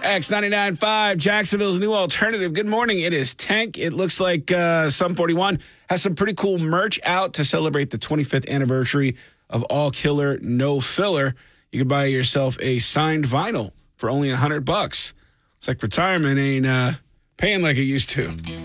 X99.5, Jacksonville's new alternative. Good morning. It is Tank. It looks like Sum 41 has some pretty cool merch out to celebrate the 25th anniversary of All Killer, No Filler. You can buy yourself a signed vinyl for only $100. It's like retirement ain't paying like it used to.